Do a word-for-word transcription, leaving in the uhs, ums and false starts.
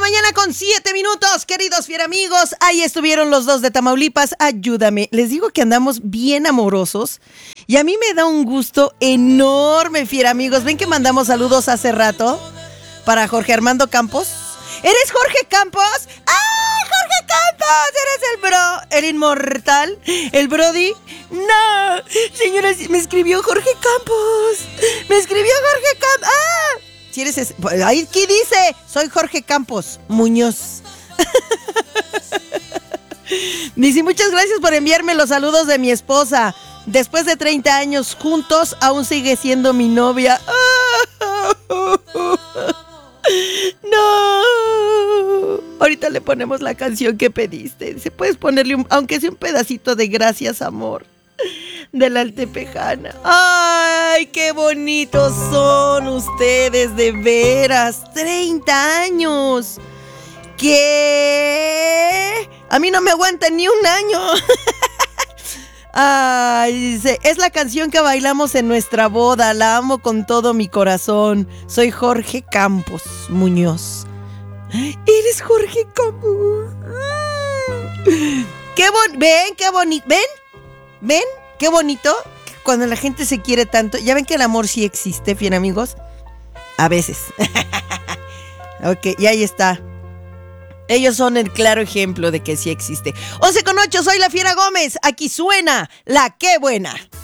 mañana con siete minutos, queridos fieramigos. Ahí estuvieron los dos de Tamaulipas. Ayúdame. Les digo que andamos bien amorosos. Y a mí me da un gusto enorme, fieramigos. Ven que mandamos saludos hace rato para Jorge Armando Campos. ¿Eres Jorge Campos? ¡Ah, Jorge Campos! ¿Eres el bro, el inmortal, el Brody? No, señora, me escribió Jorge Campos. Me escribió Jorge Campos. ¡Ah! Si eres ese, ahí aquí dice, soy Jorge Campos Muñoz. Dice, muchas gracias por enviarme los saludos de mi esposa. Después de treinta años juntos, aún sigue siendo mi novia. No. Ahorita le ponemos la canción que pediste. Dice, puedes ponerle, un, aunque sea un pedacito de Gracias, amor, de la Altepejana. ¡Ay, qué bonitos son ustedes, de veras! treinta años. ¿Qué? A mí no me aguanta ni un año. Ay, dice, es la canción que bailamos en nuestra boda. La amo con todo mi corazón. Soy Jorge Campos Muñoz. ¿Eres Jorge Campos? ¡Qué bon... Ven, qué bonito! ¿Ven? ¿Ven? Qué bonito cuando la gente se quiere tanto. Ya ven que el amor sí existe, bien amigos. A veces. Ok, y ahí está. Ellos son el claro ejemplo de que sí existe. once con ocho, soy la Fiera Gómez. Aquí suena la Qué Buena.